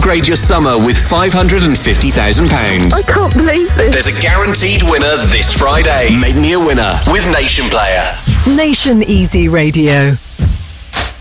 upgrade your summer with £550,000. I can't believe this. There's a guaranteed winner this Friday. Make me a winner with Nation Player. Nation Easy Radio.